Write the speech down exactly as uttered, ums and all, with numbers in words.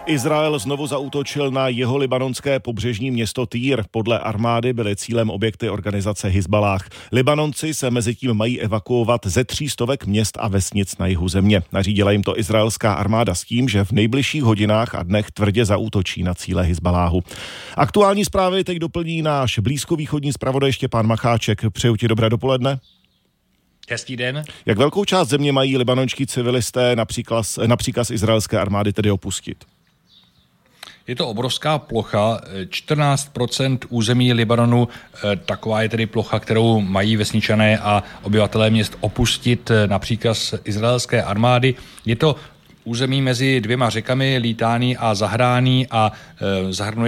Izrael znovu zaútočil na jeho libanonské pobřežní město Týr. Podle armády byly cílem objekty organizace Hizballáh. Libanonci se mezitím mají evakuovat ze tří stovek měst a vesnic na jihu země. Nařídila jim to izraelská armáda s tím, že v nejbližších hodinách a dnech tvrdě zaútočí na cíle Hizballáhu. Aktuální zprávy teď doplní náš blízkovýchodní zpravodaj Štěpán Macháček. Přeju ti dobré dopoledne. Hezký den. Jak velkou část země mají libanonští civilisté například, na příkaz izraelské armády tedy opustit? Je to obrovská plocha, čtrnáct procent území Libanonu, taková je tedy plocha, kterou mají vesničané a obyvatelé měst opustit na příkaz izraelské armády. Je to území mezi dvěma řekami, Litání a Zahrání, a zahrnuje